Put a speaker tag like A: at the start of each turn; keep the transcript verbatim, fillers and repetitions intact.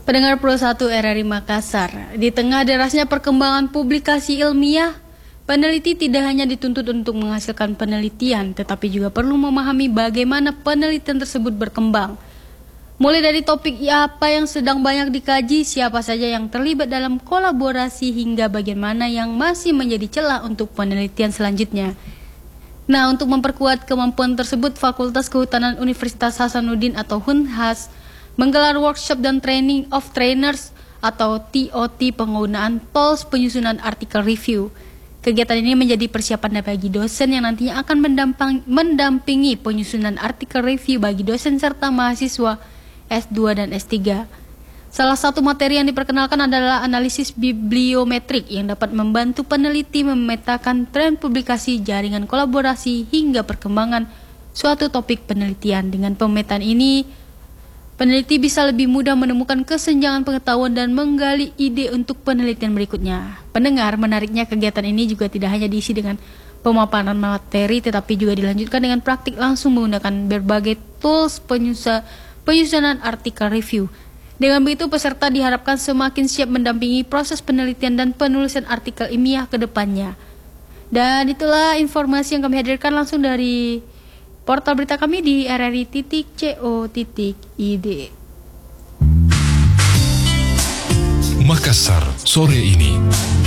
A: Pendengar Pro satu R R I Makassar, di tengah derasnya perkembangan publikasi ilmiah, peneliti tidak hanya dituntut untuk menghasilkan penelitian, tetapi juga perlu memahami bagaimana penelitian tersebut berkembang. Mulai dari topik apa yang sedang banyak dikaji, siapa saja yang terlibat dalam kolaborasi, hingga bagian mana yang masih menjadi celah untuk penelitian selanjutnya. Nah, untuk memperkuat kemampuan tersebut, Fakultas Kehutanan Universitas Hasanuddin atau Unhas menggelar workshop dan training of trainers atau T O T penggunaan tools penyusunan artikel review. Kegiatan ini menjadi persiapan bagi dosen yang nantinya akan mendamping, mendampingi penyusunan artikel review bagi dosen serta mahasiswa S dua dan S tiga. Salah satu materi yang diperkenalkan adalah analisis bibliometrik yang dapat membantu peneliti memetakan tren publikasi, jaringan kolaborasi, hingga perkembangan suatu topik penelitian. Dengan pemetaan ini, peneliti bisa lebih mudah menemukan kesenjangan pengetahuan dan menggali ide untuk penelitian berikutnya. Pendengar, menariknya kegiatan ini juga tidak hanya diisi dengan pemaparan materi, tetapi juga dilanjutkan dengan praktik langsung menggunakan berbagai tools penyusa, penyusunan artikel review. Dengan begitu, peserta diharapkan semakin siap mendampingi proses penelitian dan penulisan artikel ilmiah ke depannya. Dan itulah informasi yang kami hadirkan langsung dari portal berita kami di r r i titik co titik i d.
B: Makassar sore ini.